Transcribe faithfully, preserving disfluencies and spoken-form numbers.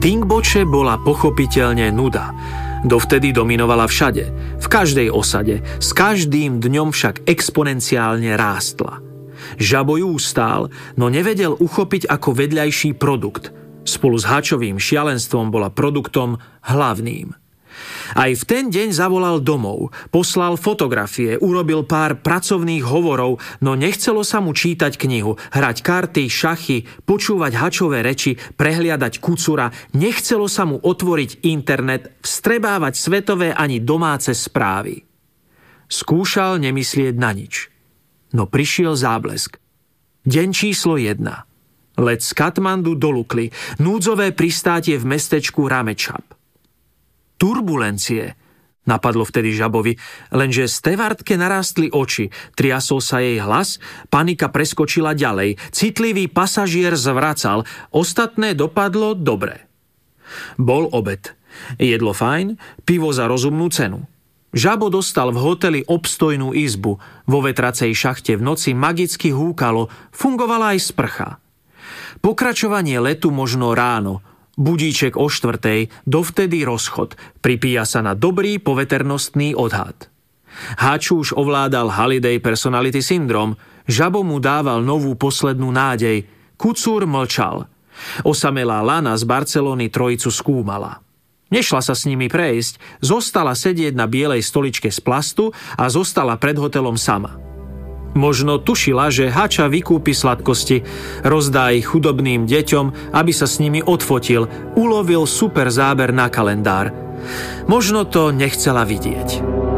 Dingboče bola pochopiteľne nuda. Dovtedy dominovala všade, v každej osade, s každým dňom však exponenciálne rástla. Žabo ju ustál, no nevedel uchopiť ako vedľajší produkt. Spolu s hačovým šialenstvom bola produktom hlavným. Aj v ten deň zavolal domov, poslal fotografie, urobil pár pracovných hovorov, no nechcelo sa mu čítať knihu, hrať karty, šachy, počúvať hačové reči, prehliadať kucura, nechcelo sa mu otvoriť internet, vstrebávať svetové ani domáce správy. Skúšal nemyslieť na nič. No prišiel záblesk. Deň číslo jedna. Let z Katmandu do Lukly, núdzové pristátie v mestečku Ramečap. Turbulencie, napadlo vtedy Žabovi, lenže Stevardke narástli oči, triasol sa jej hlas, panika preskočila ďalej, citlivý pasažier zvracal, ostatné dopadlo dobre. Bol obed. Jedlo fajn, pivo za rozumnú cenu. Žabo dostal v hoteli obstojnú izbu, vo vetracej šachte v noci magicky húkalo, fungovala aj sprcha. Pokračovanie letu možno ráno, budíček o štvrtej, dovtedy rozchod, pripíja sa na dobrý poveternostný odhad. Háču už ovládal Holiday Personality Syndrome, Žabo mu dával novú poslednú nádej, Kucúr mlčal. Osamelá Lana z Barcelony trojicu skúmala. Nešla sa s nimi prejsť, zostala sedieť na bielej stoličke z plastu a zostala pred hotelom sama. Možno tušila, že Hača vykúpi sladkosti, rozdá ich chudobným deťom, aby sa s nimi odfotil, ulovil super záber na kalendár. Možno to nechcela vidieť.